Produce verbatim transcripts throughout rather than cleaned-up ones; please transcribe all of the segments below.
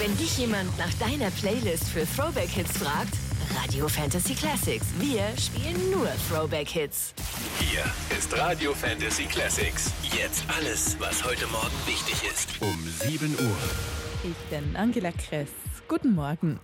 Wenn dich jemand nach deiner Playlist für Throwback-Hits fragt, Radio Fantasy Classics. Wir spielen nur Throwback-Hits. Hier ist Radio Fantasy Classics. Jetzt alles, was heute Morgen wichtig ist. Um sieben Uhr. Ich bin Angela Kress. Guten Morgen.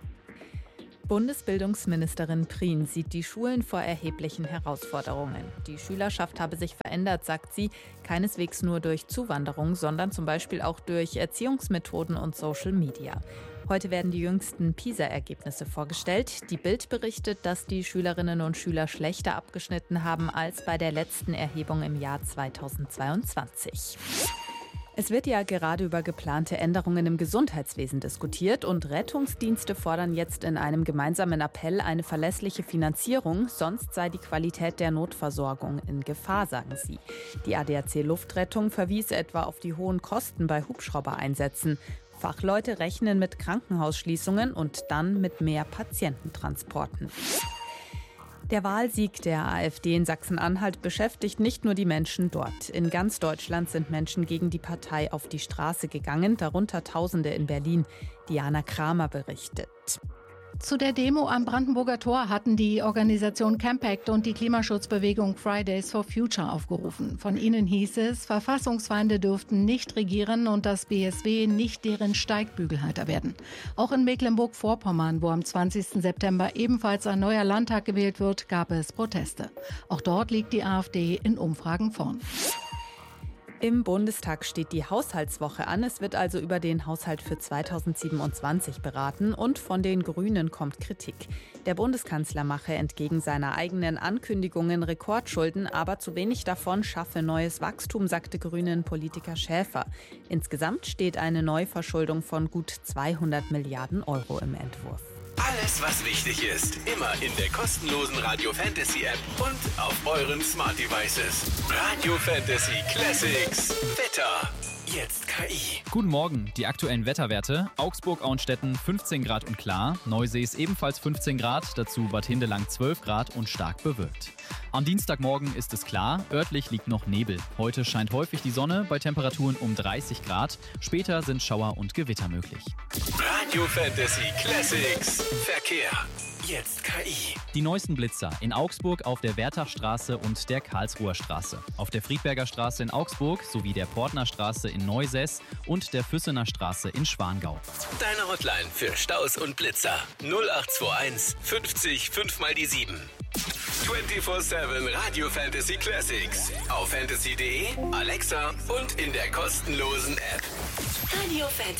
Bundesbildungsministerin Prien sieht die Schulen vor erheblichen Herausforderungen. Die Schülerschaft habe sich verändert, sagt sie, keineswegs nur durch Zuwanderung, sondern zum Beispiel auch durch Erziehungsmethoden und Social Media. Heute werden die jüngsten PISA-Ergebnisse vorgestellt. Die Bild berichtet, dass die Schülerinnen und Schüler schlechter abgeschnitten haben als bei der letzten Erhebung im Jahr zweitausendzweiundzwanzig. Es wird ja gerade über geplante Änderungen im Gesundheitswesen diskutiert und Rettungsdienste fordern jetzt in einem gemeinsamen Appell eine verlässliche Finanzierung, sonst sei die Qualität der Notversorgung in Gefahr, sagen sie. Die A D A C Luftrettung verwies etwa auf die hohen Kosten bei Hubschraubereinsätzen. Fachleute rechnen mit Krankenhausschließungen und dann mit mehr Patiententransporten. Der Wahlsieg der AfD in Sachsen-Anhalt beschäftigt nicht nur die Menschen dort. In ganz Deutschland sind Menschen gegen die Partei auf die Straße gegangen, darunter Tausende in Berlin. Diana Kramer berichtet. Zu der Demo am Brandenburger Tor hatten die Organisation Campact und die Klimaschutzbewegung Fridays for Future aufgerufen. Von ihnen hieß es, Verfassungsfeinde dürften nicht regieren und das B S W nicht deren Steigbügelhalter werden. Auch in Mecklenburg-Vorpommern, wo am zwanzigsten September ebenfalls ein neuer Landtag gewählt wird, gab es Proteste. Auch dort liegt die AfD in Umfragen vorn. Im Bundestag steht die Haushaltswoche an. Es wird also über den Haushalt für zweitausendsiebenundzwanzig beraten und von den Grünen kommt Kritik. Der Bundeskanzler mache entgegen seiner eigenen Ankündigungen Rekordschulden, aber zu wenig davon schaffe neues Wachstum, sagte Grünen-Politiker Schäfer. Insgesamt steht eine Neuverschuldung von gut zweihundert Milliarden Euro im Entwurf. Alles, was wichtig ist, immer in der kostenlosen Radio Fantasy App und auf euren Smart Devices. Radio Fantasy Classics. Wetter. Jetzt K I. Guten Morgen, die aktuellen Wetterwerte. Augsburg-Auenstetten fünfzehn Grad und klar. Neusees ebenfalls fünfzehn Grad, dazu Bad Hindelang zwölf Grad und stark bewölkt. Am Dienstagmorgen ist es klar, örtlich liegt noch Nebel. Heute scheint häufig die Sonne bei Temperaturen um dreißig Grad. Später sind Schauer und Gewitter möglich. Radio Fantasy Classics. Verkehr. Jetzt K I. Die neuesten Blitzer in Augsburg auf der Wertachstraße und der Karlsruher Straße. Auf der Friedberger Straße in Augsburg sowie der Portner Straße in Neusäß und der Füssener Straße in Schwangau. Deine Hotline für Staus und Blitzer. null acht zwei eins fünfzig fünf mal die sieben. vierundzwanzig sieben Radio Fantasy Classics. Auf fantasy punkt de, Alexa und in der kostenlosen App. Radio Fantasy.